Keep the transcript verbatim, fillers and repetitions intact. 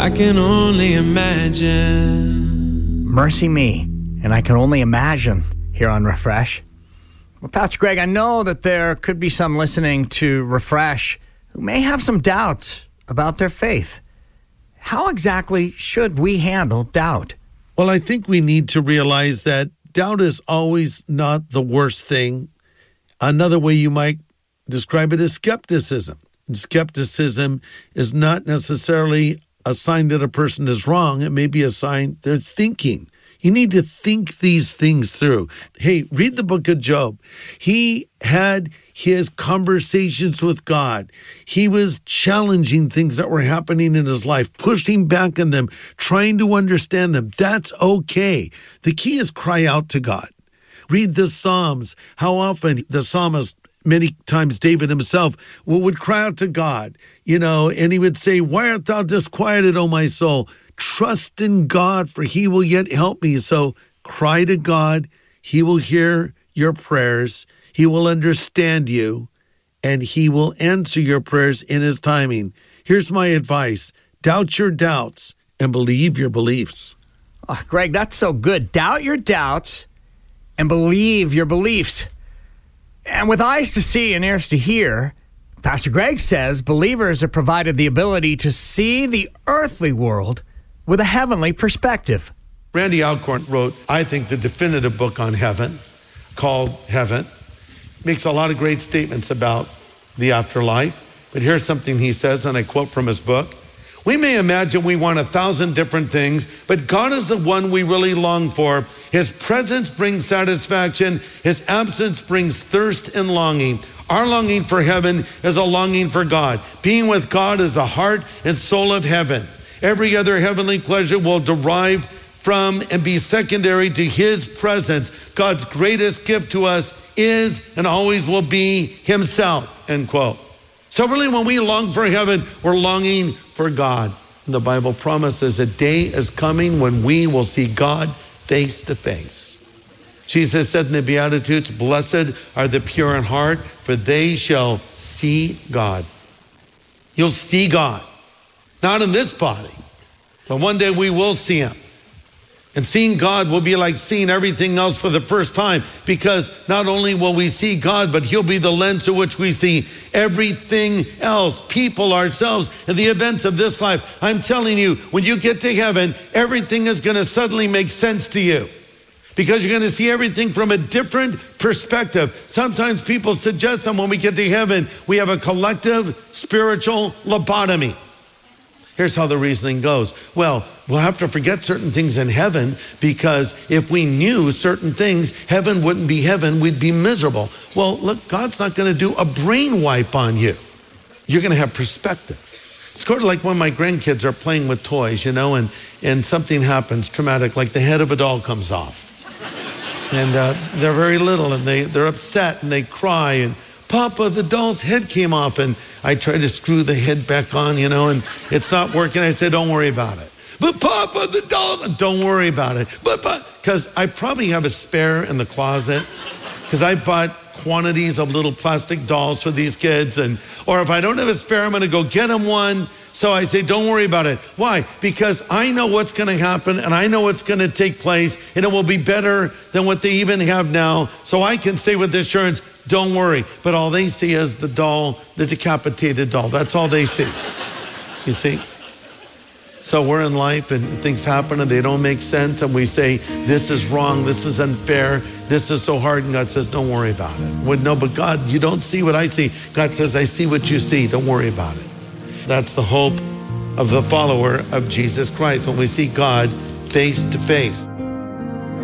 I can only imagine. Mercy me, and I can only imagine here on Refresh. Well, Pastor Greg, I know that there could be some listening to Refresh who may have some doubts about their faith. How exactly should we handle doubt? Well, I think we need to realize that doubt is always not the worst thing. Another way you might describe it is skepticism. And skepticism is not necessarily a sign that a person is wrong. It may be a sign they're thinking. You need to think these things through. Hey, read the book of Job. He had his conversations with God. He was challenging things that were happening in his life, pushing back on them, trying to understand them. That's okay. The key is cry out to God. Read the Psalms. How often the psalmist, many times David himself, would cry out to God, you know, and he would say, "Why art thou disquieted, O my soul? Trust in God, for he will yet help me." So cry to God. He will hear your prayers. He will understand you, and he will answer your prayers in his timing. Here's my advice. Doubt your doubts and believe your beliefs. Oh, Greg, that's so good. Doubt your doubts and believe your beliefs. And with eyes to see and ears to hear, Pastor Greg says believers are provided the ability to see the earthly world with a heavenly perspective. Randy Alcorn wrote, I think, the definitive book on heaven, called Heaven. Makes a lot of great statements about the afterlife. But here's something he says, and I quote from his book. We may imagine we want a thousand different things, but God is the one we really long for. His presence brings satisfaction. His absence brings thirst and longing. Our longing for heaven is a longing for God. Being with God is the heart and soul of heaven. Every other heavenly pleasure will derive from and be secondary to his presence. God's greatest gift to us is and always will be himself, end quote. So really when we long for heaven, we're longing for God. And the Bible promises a day is coming when we will see God face to face. Jesus said in the Beatitudes, blessed are the pure in heart, for they shall see God. You'll see God. Not in this body, but one day we will see him. And seeing God will be like seeing everything else for the first time, because not only will we see God, but he'll be the lens through which we see everything else, people, ourselves, and the events of this life. I'm telling you, when you get to heaven, everything is going to suddenly make sense to you, because you're going to see everything from a different perspective. Sometimes people suggest that when we get to heaven, we have a collective spiritual lobotomy. Here's how the reasoning goes. Well, we'll have to forget certain things in heaven, because if we knew certain things, heaven wouldn't be heaven, we'd be miserable. Well, look, God's not going to do a brain wipe on you. You're going to have perspective. It's sort of like when my grandkids are playing with toys, you know, and, and something happens traumatic, like the head of a doll comes off. And uh, they're very little, and they, they're upset, and they cry, and Papa, the doll's head came off, and I try to screw the head back on, you know, and it's not working. I say, don't worry about it. But Papa, the doll, don't worry about it. But, but, because I probably have a spare in the closet, because I bought quantities of little plastic dolls for these kids, and or if I don't have a spare, I'm going to go get them one. So I say, don't worry about it. Why? Because I know what's going to happen, and I know what's going to take place, and it will be better than what they even have now. So I can say with assurance, don't worry. But all they see is the doll, the decapitated doll. That's all they see. You see? So we're in life, and things happen, and they don't make sense, and we say, this is wrong, this is unfair, this is so hard, and God says, don't worry about it. Well, no, but God, you don't see what I see. God says, I see what you see. Don't worry about it. That's the hope of the follower of Jesus Christ, when we see God face to face.